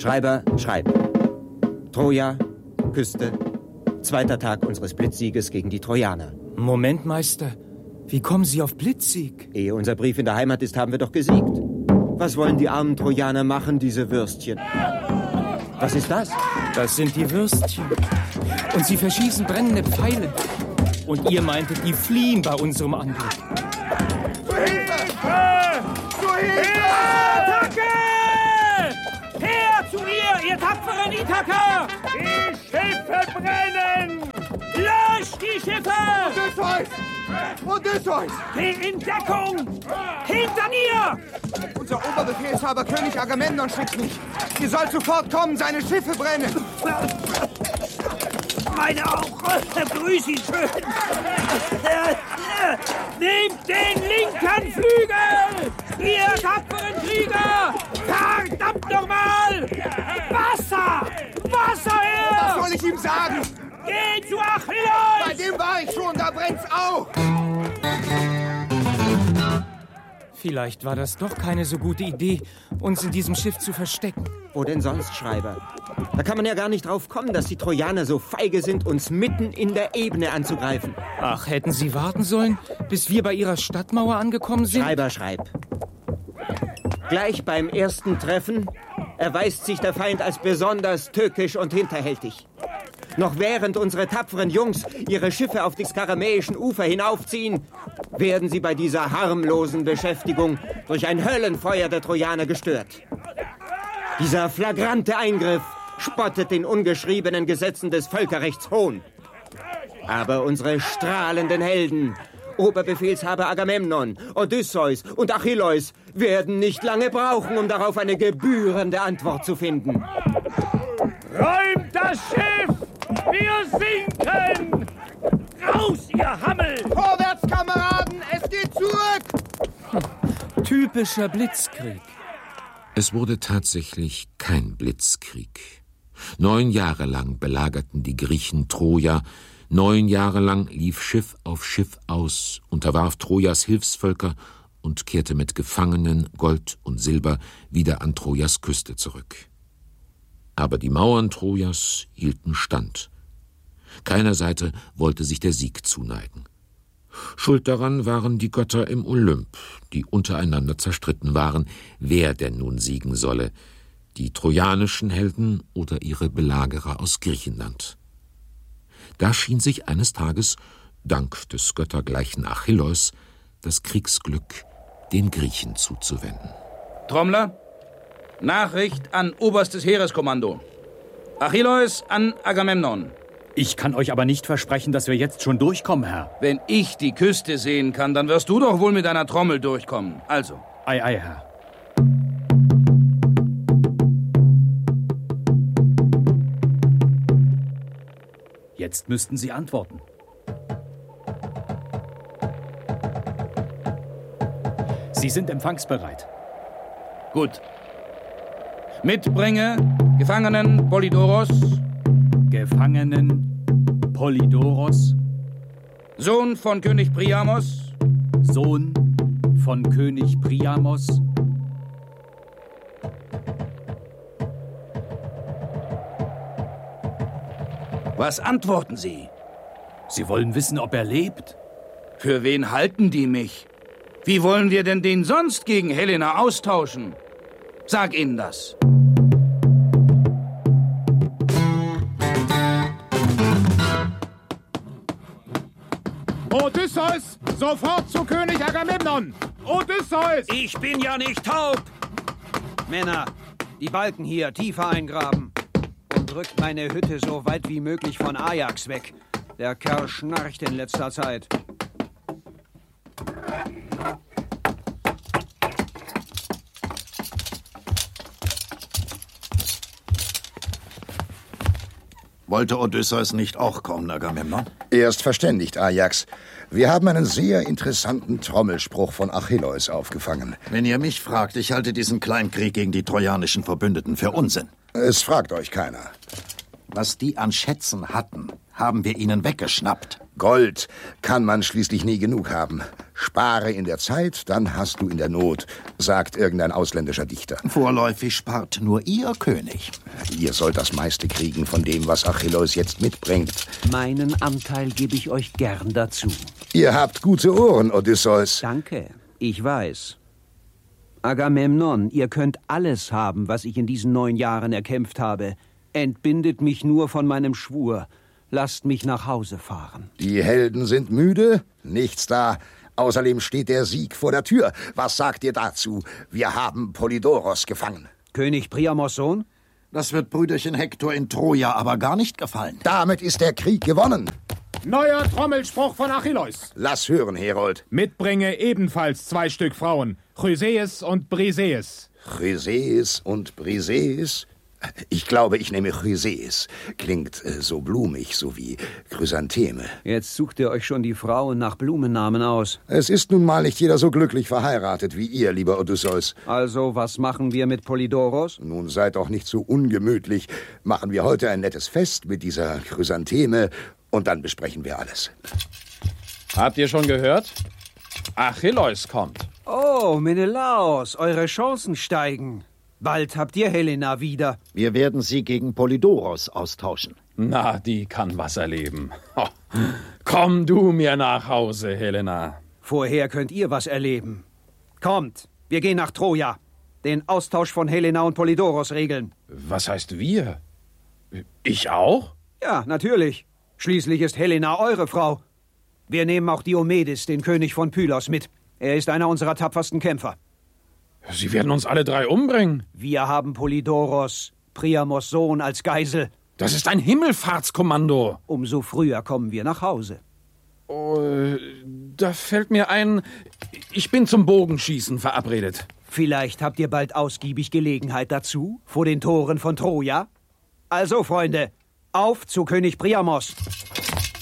Schreiber, schreib. Troja, Küste, 2. Tag unseres Blitzsieges gegen die Trojaner. Moment, Meister. Wie kommen Sie auf Blitzsieg? Ehe unser Brief in der Heimat ist, haben wir doch gesiegt. Was wollen die armen Trojaner machen, diese Würstchen? Was ist das? Das sind die Würstchen. Und sie verschießen brennende Pfeile. Und ihr meintet, die fliehen bei unserem Angriff. Zu Hilfe! Zu Hilfe! Attacke! Her zu ihr tapferen Ithaker! Die Schiffe brennen! Löscht die Schiffe! Odysseus! Geh in Deckung! Hinter mir! Unser Oberbefehlshaber König Agamemnon schickt mich. Sie soll sofort kommen, seine Schiffe brennen. Meine auch. Grüß ihn schön. Nehmt den linken Flügel! Ihr tapferen Krieger! Verdammt nochmal! Wasser! Wasser her! Was soll ich ihm sagen? Geh zu Achilleus! Bei dem war ich schon, da brennt's auch. Vielleicht war das doch keine so gute Idee, uns in diesem Schiff zu verstecken. Wo denn sonst, Schreiber? Da kann man ja gar nicht drauf kommen, dass die Trojaner so feige sind, uns mitten in der Ebene anzugreifen. Ach, hätten Sie warten sollen, bis wir bei Ihrer Stadtmauer angekommen sind? Schreiber, schreib. Gleich beim ersten Treffen erweist sich der Feind als besonders tückisch und hinterhältig. Noch während unsere tapferen Jungs ihre Schiffe auf die skaramäischen Ufer hinaufziehen, werden sie bei dieser harmlosen Beschäftigung durch ein Höllenfeuer der Trojaner gestört. Dieser flagrante Eingriff spottet den ungeschriebenen Gesetzen des Völkerrechts hohn. Aber unsere strahlenden Helden, Oberbefehlshaber Agamemnon, Odysseus und Achilleus, werden nicht lange brauchen, um darauf eine gebührende Antwort zu finden. Räumt das Schiff! Wir sinken! Raus, ihr Hammel! Vorwärts, Kameraden, es geht zurück! Typischer Blitzkrieg. Es wurde tatsächlich kein Blitzkrieg. 9 Jahre lang belagerten die Griechen Troja, 9 Jahre lang lief Schiff auf Schiff aus, unterwarf Trojas Hilfsvölker und kehrte mit Gefangenen, Gold und Silber wieder an Trojas Küste zurück. Aber die Mauern Trojas hielten stand. Keiner Seite wollte sich der Sieg zuneigen. Schuld daran waren die Götter im Olymp, die untereinander zerstritten waren, wer denn nun siegen solle, die trojanischen Helden oder ihre Belagerer aus Griechenland. Da schien sich eines Tages, dank des göttergleichen Achilleus, das Kriegsglück den Griechen zuzuwenden. Trommler, Nachricht an oberstes Heereskommando. Achilleus an Agamemnon. Ich kann euch aber nicht versprechen, dass wir jetzt schon durchkommen, Herr. Wenn ich die Küste sehen kann, dann wirst du doch wohl mit deiner Trommel durchkommen. Also. Ei, ei, Herr. Jetzt müssten Sie antworten. Sie sind empfangsbereit. Gut. Mitbringe Gefangenen Polydoros. Gefangenen Polydoros. Sohn von König Priamos. Sohn von König Priamos. Was antworten Sie? Sie wollen wissen, ob er lebt? Für wen halten die mich? Wie wollen wir denn den sonst gegen Helena austauschen? Sag ihnen das. Odysseus, sofort zu König Agamemnon! Odysseus! Ich bin ja nicht taub! Männer, die Balken hier tiefer eingraben und rückt meine Hütte so weit wie möglich von Ajax weg. Der Kerl schnarcht in letzter Zeit. Wollte Odysseus nicht auch kommen, Agamemnon? Erst verständigt, Ajax. Wir haben einen sehr interessanten Trommelspruch von Achilleus aufgefangen. Wenn ihr mich fragt, ich halte diesen Kleinkrieg gegen die trojanischen Verbündeten für Unsinn. Es fragt euch keiner. Was die an Schätzen hatten, haben wir ihnen weggeschnappt. Gold kann man schließlich nie genug haben. Spare in der Zeit, dann hast du in der Not, sagt irgendein ausländischer Dichter. Vorläufig spart nur ihr König. Ihr sollt das meiste kriegen von dem, was Achilleus jetzt mitbringt. Meinen Anteil gebe ich euch gern dazu. Ihr habt gute Ohren, Odysseus. Danke, ich weiß. Agamemnon, ihr könnt alles haben, was ich in diesen 9 Jahren erkämpft habe. Entbindet mich nur von meinem Schwur. Lasst mich nach Hause fahren. Die Helden sind müde, nichts da. Außerdem steht der Sieg vor der Tür. Was sagt ihr dazu? Wir haben Polydoros gefangen. König Priamos Sohn? Das wird Brüderchen Hektor in Troja aber gar nicht gefallen. Damit ist der Krieg gewonnen. Neuer Trommelspruch von Achilleus. Lass hören, Herold. Mitbringe ebenfalls 2 Stück Frauen, Chryseis und Briseis. Chryseis und Briseis? Ich glaube, ich nehme Chryseis. Klingt so blumig, so wie Chrysantheme. Jetzt sucht ihr euch schon die Frauen nach Blumennamen aus. Es ist nun mal nicht jeder so glücklich verheiratet wie ihr, lieber Odysseus. Also, was machen wir mit Polydoros? Nun seid doch nicht so ungemütlich. Machen wir heute ein nettes Fest mit dieser Chrysantheme und dann besprechen wir alles. Habt ihr schon gehört? Achilleus kommt. Oh, Menelaos, eure Chancen steigen. Bald habt ihr Helena wieder. Wir werden sie gegen Polydoros austauschen. Na, die kann was erleben. Oh. Komm du mir nach Hause, Helena. Vorher könnt ihr was erleben. Kommt, wir gehen nach Troja. Den Austausch von Helena und Polydoros regeln. Was heißt wir? Ich auch? Ja, natürlich. Schließlich ist Helena eure Frau. Wir nehmen auch Diomedes, den König von Pylos, mit. Er ist einer unserer tapfersten Kämpfer. Sie werden uns alle 3 umbringen. Wir haben Polydoros, Priamos Sohn, als Geisel. Das ist ein Himmelfahrtskommando. Umso früher kommen wir nach Hause. Oh, da fällt mir ein, ich bin zum Bogenschießen verabredet. Vielleicht habt ihr bald ausgiebig Gelegenheit dazu, vor den Toren von Troja? Also, Freunde, auf zu König Priamos.